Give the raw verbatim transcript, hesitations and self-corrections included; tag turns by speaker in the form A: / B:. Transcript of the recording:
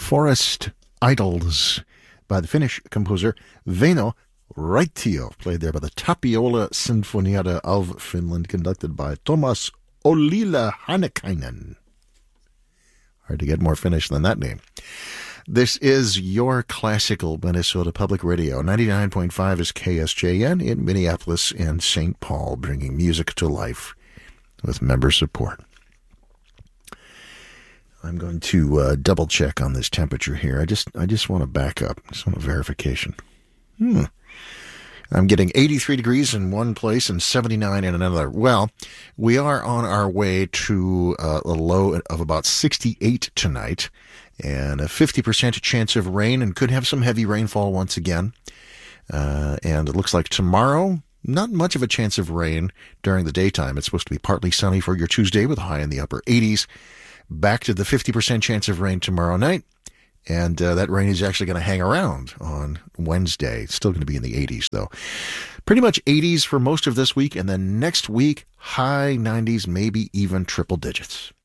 A: Forest Idols by the Finnish composer Väinö Raitio, played there by the Tapiola Sinfonietta of Finland, conducted by Thomas Ollila Hanekainen. Hard to get more Finnish than that name. This is your classical Minnesota Public Radio. ninety-nine point five is K S J N in Minneapolis and Saint Paul, bringing music to life with member support. I'm going to uh, double check on this temperature here. I just I just want to back up. I just want a verification. Hmm. I'm getting eighty-three degrees in one place and seventy-nine in another. Well, we are on our way to uh, a low of about sixty-eight tonight and a fifty percent chance of rain, and could have some heavy rainfall once again. Uh, and it looks like tomorrow, not much of a chance of rain during the daytime. It's supposed to be partly sunny for your Tuesday with a high in the upper eighties. Back to the fifty percent chance of rain tomorrow night. And uh, that rain is actually going to hang around on Wednesday. It's still going to be in the eighties, though. Pretty much eighties for most of this week. And then next week, high nineties, maybe even triple digits.